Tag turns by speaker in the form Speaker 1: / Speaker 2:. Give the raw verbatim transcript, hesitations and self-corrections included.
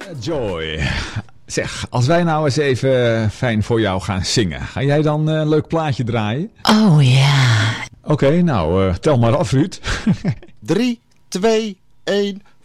Speaker 1: Joy. Zeg, als wij nou eens even fijn voor jou gaan zingen, ga jij dan een leuk plaatje draaien?
Speaker 2: Oh ja.
Speaker 1: Oké, okay, nou, uh, tel maar af, Ruud.
Speaker 3: drie, twee, één...